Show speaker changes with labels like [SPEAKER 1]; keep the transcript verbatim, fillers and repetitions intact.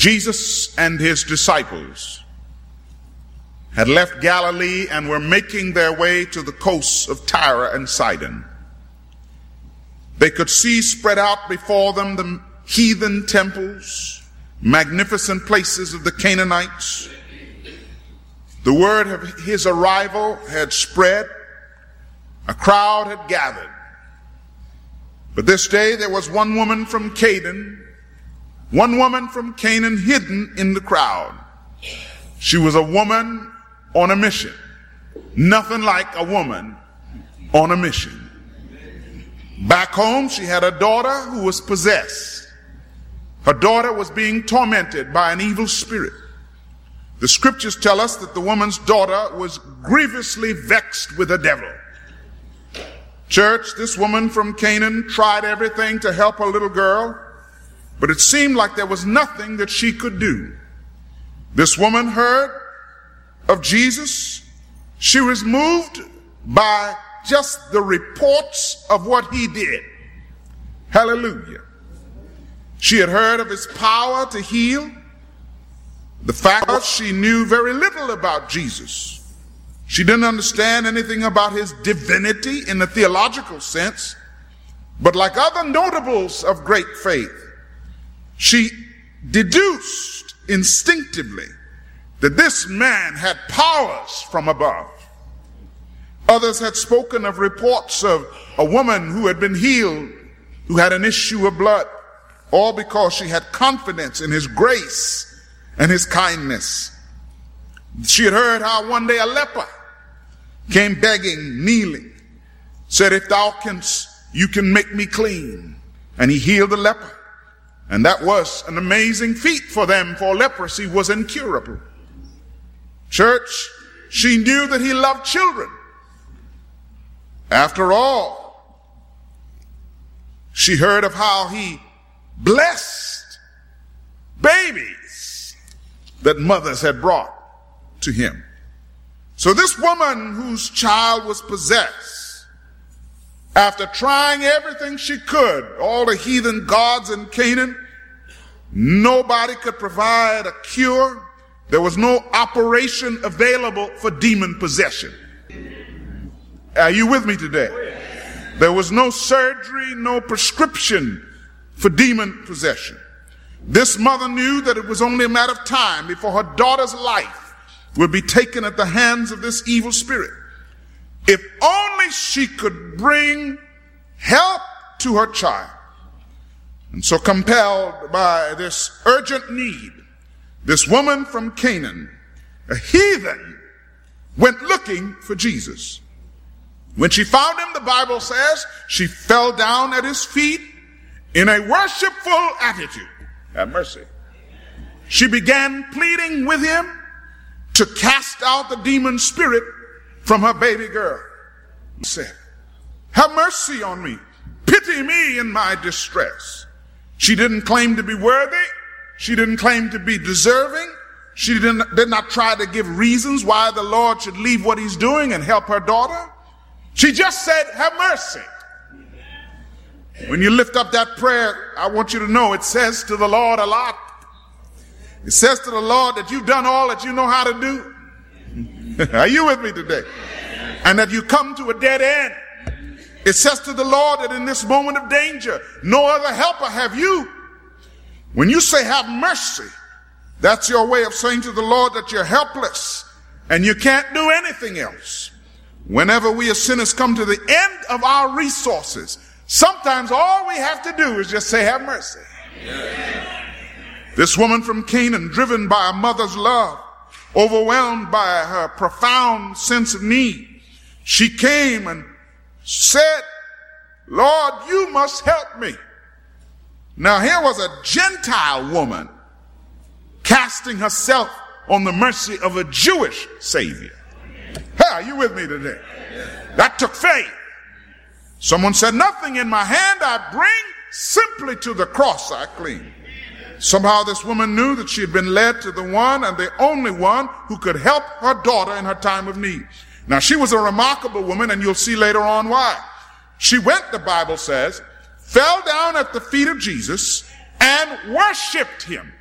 [SPEAKER 1] Jesus and his disciples had left Galilee and were making their way to the coasts of Tyre and Sidon. They could see spread out before them the heathen temples, magnificent places of the Canaanites. The word of his arrival had spread. A crowd had gathered. But this day there was one woman from Canaan, one woman from Canaan hidden in the crowd. She was a woman on a mission. Nothing like a woman on a mission. Back home, she had a daughter who was possessed. Her daughter was being tormented by an evil spirit. The scriptures tell us that the woman's daughter was grievously vexed with the devil. Church, this woman from Canaan tried everything to help her little girl, but it seemed like there was nothing that she could do. This woman heard of Jesus. She was moved by just the reports of what he did. Hallelujah. She had heard of his power to heal. The fact that she knew very little about Jesus. She didn't understand anything about his divinity in the theological sense. But like other notables of great faith, she deduced instinctively that this man had powers from above. Others had spoken of reports of a woman who had been healed, who had an issue of blood, all because she had confidence in his grace and his kindness. She had heard how one day a leper came begging, kneeling, said, "If thou canst, you can make me clean." And he healed the leper. And that was an amazing feat for them, for leprosy was incurable. Church, she knew that he loved children. After all, she heard of how he blessed babies that mothers had brought to him. So this woman whose child was possessed, after trying everything she could, all the heathen gods in Canaan, nobody could provide a cure. There was no operation available for demon possession. Are you with me today? There was no surgery, no prescription for demon possession. This mother knew that it was only a matter of time before her daughter's life would be taken at the hands of this evil spirit. If only she could bring help to her child. And so, compelled by this urgent need, this woman from Canaan, a heathen, went looking for Jesus. When she found him, the Bible says, she fell down at his feet in a worshipful attitude. Have mercy. She began pleading with him to cast out the demon spirit from her baby girl. He said, "Have mercy on me. Pity me in my distress." She didn't claim to be worthy. She didn't claim to be deserving. She didn't, did not try to give reasons why the Lord should leave what he's doing and help her daughter. She just said, "Have mercy." When you lift up that prayer, I want you to know it says to the Lord a lot. It says to the Lord that you've done all that you know how to do. Are you with me today? And that you come to a dead end. It says to the Lord that in this moment of danger, no other helper have you. When you say "have mercy," that's your way of saying to the Lord that you're helpless and you can't do anything else. Whenever we as sinners come to the end of our resources, sometimes all we have to do is just say, "Have mercy." Yeah. This woman from Canaan, driven by a mother's love, overwhelmed by her profound sense of need, she came and said, "Lord, you must help me." Now here was a Gentile woman casting herself on the mercy of a Jewish Savior. Hey, are you with me today? That took faith. Someone said, "Nothing in my hand I bring, simply to the cross I cling." Somehow this woman knew that she had been led to the one and the only one who could help her daughter in her time of need. Now she was a remarkable woman, and you'll see later on why. She went, the Bible says, fell down at the feet of Jesus and worshiped him.